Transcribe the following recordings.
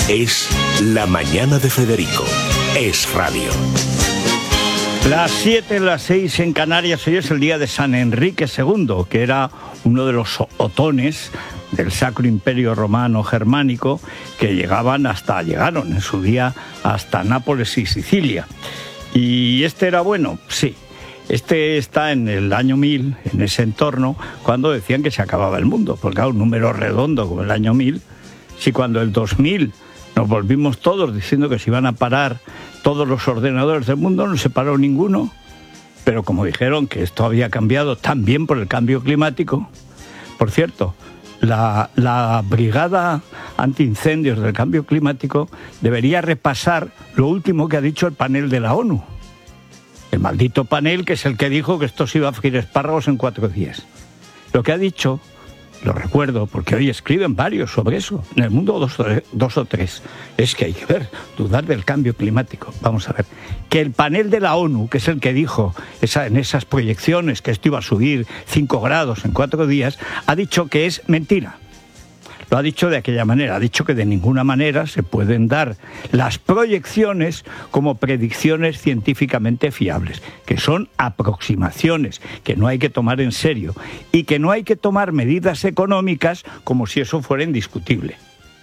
Es La Mañana de Federico. Es radio. Las 7, las 6 en Canarias. Hoy es el día de San Enrique II, que era uno de los otones del Sacro Imperio Romano Germánico, que llegaron en su día hasta Nápoles y Sicilia. Y este era bueno, sí. Este está en el año 1000, en ese entorno, cuando decían que se acababa el mundo. Porque claro, un número redondo como el año 1000, si cuando el 2000 nos volvimos todos diciendo que se iban a parar todos los ordenadores del mundo, no se paró ninguno. Pero como dijeron que esto había cambiado también por el cambio climático. Por cierto, la Brigada Antiincendios del Cambio Climático debería repasar lo último que ha dicho el panel de la ONU. El maldito panel, que es el que dijo que esto se iba a freír espárragos en 4 días. Lo que ha dicho, lo recuerdo, porque hoy escriben varios sobre eso, en el mundo dos o tres, es que hay que dudar del cambio climático. Vamos a ver, que el panel de la ONU, que es el que dijo en esas proyecciones que esto iba a subir 5 grados en 4 días, ha dicho que es mentira. Lo ha dicho de aquella manera, ha dicho que de ninguna manera se pueden dar las proyecciones como predicciones científicamente fiables, que son aproximaciones, que no hay que tomar en serio y que no hay que tomar medidas económicas como si eso fuera indiscutible.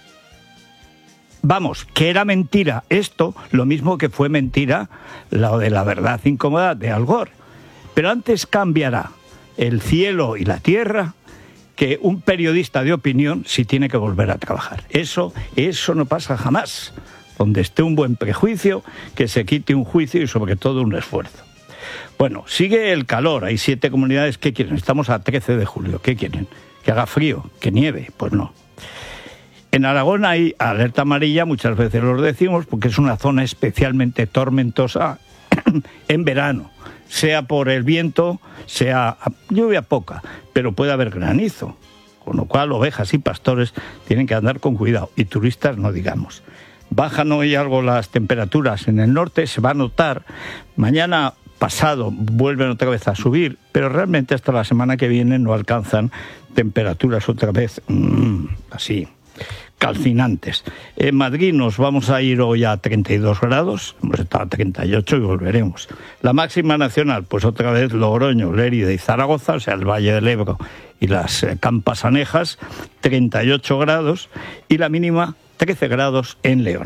Vamos, que era mentira esto, lo mismo que fue mentira lo de la verdad incómoda de Al Gore. Pero antes cambiará el cielo y la tierra que un periodista de opinión si tiene que volver a trabajar. Eso no pasa jamás. Donde esté un buen prejuicio, que se quite un juicio y sobre todo un esfuerzo. Bueno, sigue el calor. Hay 7 comunidades. ¿Qué quieren? Estamos a 13 de julio. ¿Qué quieren? ¿Que haga frío? ¿Que nieve? Pues no. En Aragón hay alerta amarilla, muchas veces lo decimos, porque es una zona especialmente tormentosa en verano. Sea por el viento, sea lluvia poca, pero puede haber granizo, con lo cual ovejas y pastores tienen que andar con cuidado, y turistas no digamos. Bajan hoy algo las temperaturas en el norte, se va a notar, mañana pasado vuelven otra vez a subir, pero realmente hasta la semana que viene no alcanzan temperaturas otra vez así calcinantes. En Madrid nos vamos a ir hoy a 32 grados, hemos estado a 38 y volveremos. La máxima nacional, pues otra vez Logroño, Lérida y Zaragoza, o sea, el Valle del Ebro y las Campas Anejas, 38 grados, y la mínima 13 grados en León.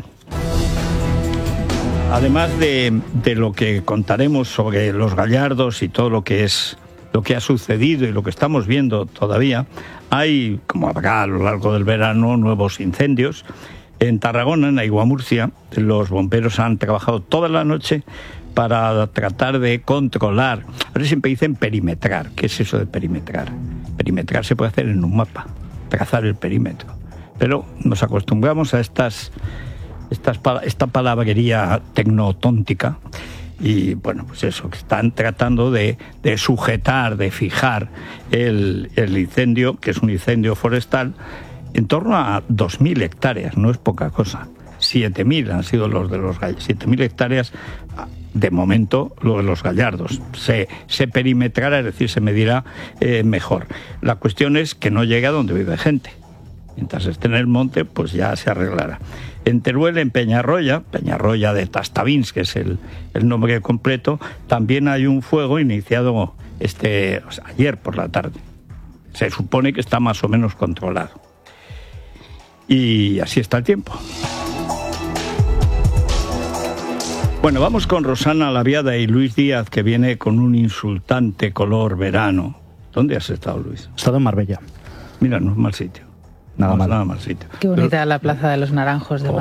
Además de lo que contaremos sobre los gallardos y todo lo que ha sucedido y lo que estamos viendo todavía, hay, como habrá a lo largo del verano, nuevos incendios. En Tarragona, en Aiguamurcia, los bomberos han trabajado toda la noche para tratar de controlar. Ahora siempre dicen perimetrar. ¿Qué es eso de perimetrar? Perimetrar se puede hacer en un mapa, trazar el perímetro. Pero nos acostumbramos a esta palabrería tecnotóntica. Y bueno, pues eso, que están tratando de sujetar, de fijar el incendio, que es un incendio forestal, en torno a 2.000 hectáreas, no es poca cosa. 7.000 han sido los de los gallardos, 7.000 hectáreas, de momento, lo de los gallardos. Se perimetrará, es decir, se medirá mejor. La cuestión es que no llegue a donde vive gente. Mientras esté en el monte, pues ya se arreglará. En Teruel, en Peñarroya de Tastavins, que es el nombre completo, también hay un fuego iniciado ayer por la tarde. Se supone que está más o menos controlado. Y así está el tiempo. Bueno, vamos con Rosana Laviada y Luis Díaz, que viene con un insultante color verano. ¿Dónde has estado, Luis? He estado en Marbella. Mira, no es mal sitio. Nada mal sitio. Qué bonita la Plaza de los Naranjos de